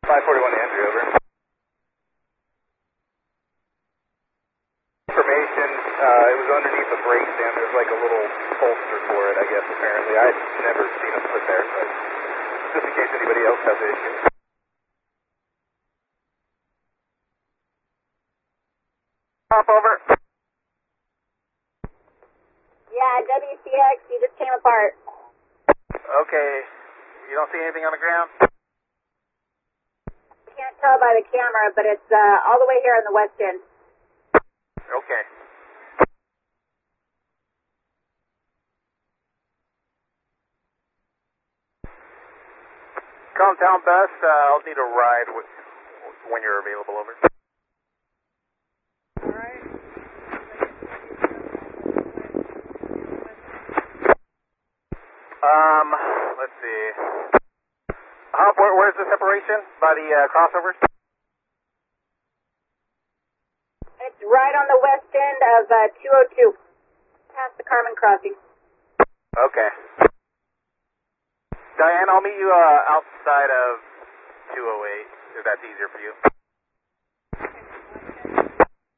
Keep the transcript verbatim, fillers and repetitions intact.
five forty-one Andrew, over. Information, uh, it was underneath the brake stand. There's like a little holster for it, I guess, apparently. I've never seen them put there, but just in case anybody else has the issue. Hop over. Yeah, W C X, you just came apart. Okay. You don't see anything on the ground? Can't tell by the camera, but it's uh, all the way here on the west end. Okay. Comtown bus, uh, I'll need a ride with, when you're available, over. Alright. Um, let's see. Hop, where, where's the separation? By the uh, crossovers? It's right on the west end of uh, two oh two, past the Carmen Crossing. Okay. Diane, I'll meet you uh, outside of two oh eight, if that's easier for you.